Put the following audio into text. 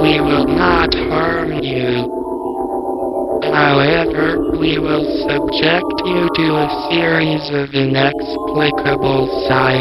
we will not harm you. However, we will subject you to a series of inexplicable side